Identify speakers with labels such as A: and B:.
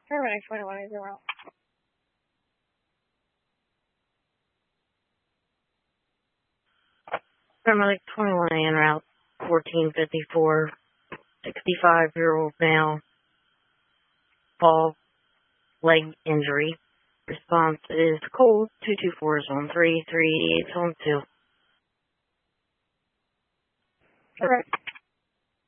A: Paramedic 21 is around.
B: Paramedic 21 en route 1454, 65-year-old male, fall, leg injury. Response is cold, 224 is on 3, 388 is on 2.
A: Correct.